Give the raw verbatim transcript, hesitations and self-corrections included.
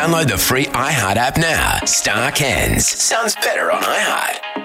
Download the free iHeart app now. Star Kens. Sounds better on iHeart.